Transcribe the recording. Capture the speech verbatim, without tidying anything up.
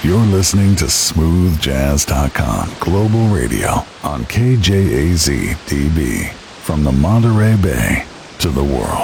You're listening to smooth jazz dot com Global Radio on K J A Z T V. From the Monterey Bay to the world.